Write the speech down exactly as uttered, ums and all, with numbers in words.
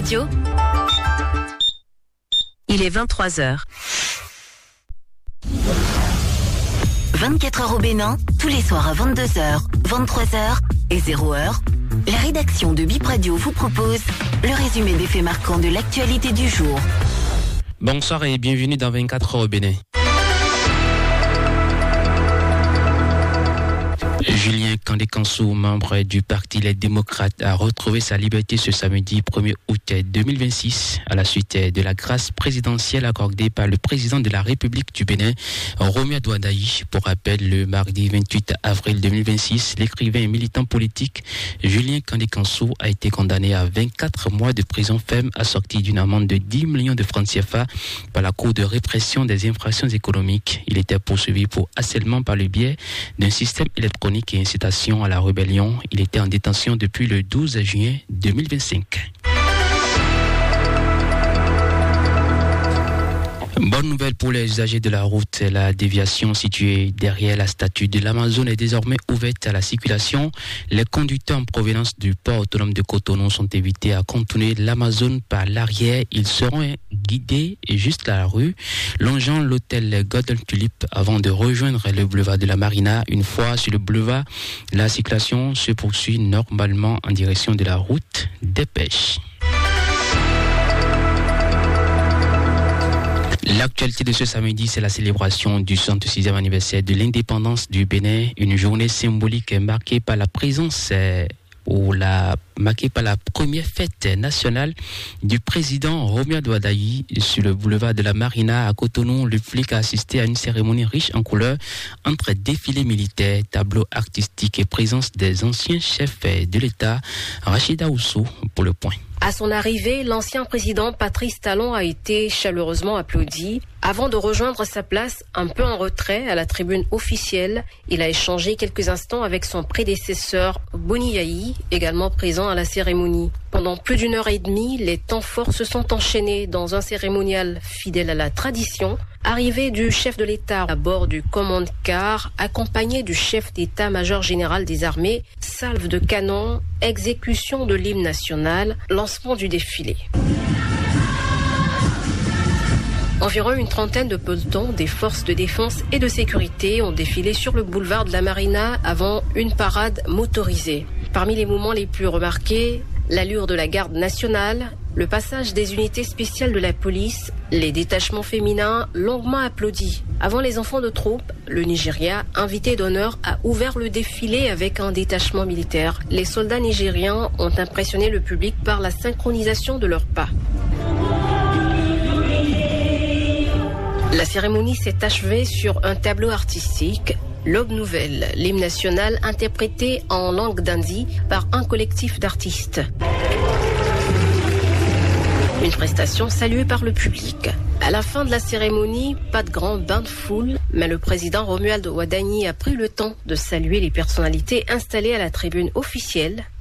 Radio. Il est vingt-trois heures. vingt-quatre heures au Bénin, tous les soirs à vingt-deux heures, vingt-trois heures et zéro heure. La rédaction de Bip Radio vous propose le résumé des faits marquants de l'actualité du jour. Bonsoir et bienvenue dans vingt-quatre heures au Bénin. Julien Kandé-Kansou, membre du Parti Les Démocrates, a retrouvé sa liberté ce samedi premier août deux mille vingt-six à la suite de la grâce présidentielle accordée par le président de la République du Bénin, Romuald Ouadaï. Pour rappel, le mardi vingt-huit avril deux mille vingt-six, l'écrivain et militant politique Julien Kandé-Kansou a été condamné à vingt-quatre mois de prison ferme assortie d'une amende de dix millions de francs C F A par la Cour de répression des infractions économiques. Il était poursuivi pour harcèlement par le biais d'un système électronique et incitation à la rébellion. Il était en détention depuis le douze juin deux mille vingt-cinq. Bonne nouvelle pour les usagers de la route. La déviation située derrière la statue de l'Amazone est désormais ouverte à la circulation. Les conducteurs en provenance du port autonome de Cotonou sont invités à contourner l'Amazone par l'arrière. Ils seront guidés juste à la rue, longeant l'hôtel Golden Tulip avant de rejoindre le boulevard de la Marina. Une fois sur le boulevard, la circulation se poursuit normalement en direction de la route des Pêches. L'actualité de ce samedi, c'est la célébration du soixante-sixième anniversaire de l'indépendance du Bénin, une journée symbolique marquée par la présence ou la marquée par la première fête nationale du président Romuald Ouadaï sur le boulevard de la Marina à Cotonou. Le public a assisté à une cérémonie riche en couleurs entre défilés militaires, tableaux artistiques et présence des anciens chefs de l'État. Rachida Oussou pour le point. À son arrivée, l'ancien président Patrice Talon a été chaleureusement applaudi. Avant de rejoindre sa place, un peu en retrait à la tribune officielle, il a échangé quelques instants avec son prédécesseur Boni Yayi, également présent à la cérémonie. Pendant plus d'une heure et demie, les temps forts se sont enchaînés dans un cérémonial fidèle à la tradition. Arrivée du chef de l'État à bord du command car, accompagné du chef d'état-major général des armées, salve de canon, exécution de l'hymne national, lancement du défilé. Environ une trentaine de pelotons des forces de défense et de sécurité ont défilé sur le boulevard de la Marina avant une parade motorisée. Parmi les moments les plus remarqués, l'allure de la garde nationale, le passage des unités spéciales de la police, les détachements féminins longuement applaudis. Avant les enfants de troupe, le Nigeria, invité d'honneur, a ouvert le défilé avec un détachement militaire. Les soldats nigériens ont impressionné le public par la synchronisation de leurs pas. La cérémonie s'est achevée sur un tableau artistique, L'Aube Nouvelle, l'hymne national interprété en langue d'Indi par un collectif d'artistes. Une prestation saluée par le public. À la fin de la cérémonie, pas de grand bain de foule, mais le président Romuald Ouadaï a pris le temps de saluer les personnalités installées à la tribune officielle.